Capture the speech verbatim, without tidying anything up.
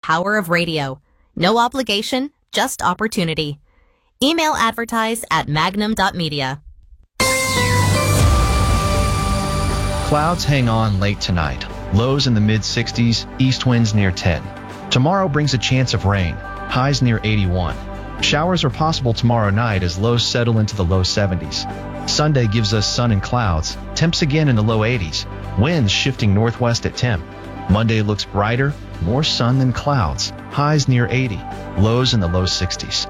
power of radio. No obligation, just opportunity. Email advertise at magnum dot media. Clouds hang on late tonight. Lows in the mid sixties, east winds near ten. Tomorrow brings a chance of rain. Highs near eighty-one. Showers are possible tomorrow night as lows settle into the low seventies. Sunday gives us sun and clouds. Temps again in the low eighties. Winds shifting northwest at ten. Monday looks brighter, more sun than clouds. Highs near eighty. Lows in the low sixties.